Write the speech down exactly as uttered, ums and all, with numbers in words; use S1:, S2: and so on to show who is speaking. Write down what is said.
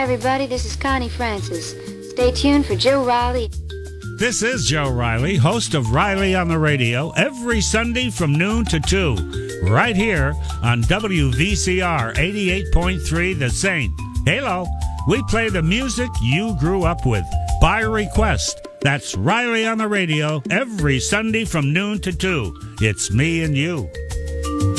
S1: everybody. This is Connie Francis. Stay tuned for Joe Riley.
S2: This is Joe Riley, host of Riley on the Radio, every Sunday from noon to two, right here on W V C R eighty-eight point three The Saint. Hello, we play the music you grew up with, by request. That's Riley on the Radio, every Sunday from noon to two. It's me and you.